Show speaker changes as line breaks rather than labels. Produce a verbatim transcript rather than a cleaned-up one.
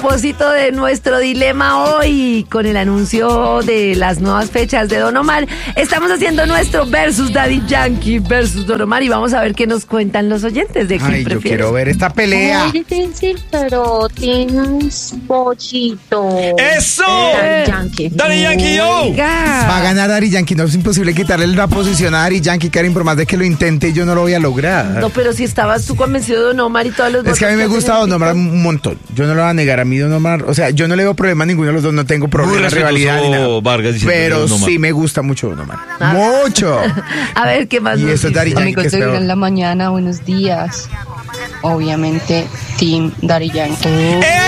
propósito de nuestro dilema hoy, con el anuncio de las nuevas fechas de Don Omar, estamos haciendo nuestro versus Daddy Yankee versus Don Omar y vamos a ver qué nos cuentan los oyentes de quién
Ay,
prefiere.
yo quiero ver esta pelea.
Muy difícil, pero tienes pochito.
¡Eso!
Daddy Yankee.
Daddy Yankee, yo.
Oiga.
Va a ganar Daddy Yankee. No es imposible quitarle la posición a Daddy Yankee, Karen, por más de que lo intente, yo no lo voy a lograr.
No, pero si estabas tú convencido de Don Omar y todos los
Es que a mí me gusta Don Omar un montón. Yo no lo voy a negar a mí, Don Omar. O sea, yo no le veo problema a ninguno de los dos. No tengo problema de rivalidad ni nada.
Vargas diciendo
Pero
Don Omar.
sí me gusta mucho Don Omar.
Ah.
Mucho.
A ver, ¿qué más
Y
nos
eso es
dice?
Daddy Yankee, que
Amigos
es
de Vibra
peor.
en la mañana, buenos días. Obviamente, Team Daddy Yankee.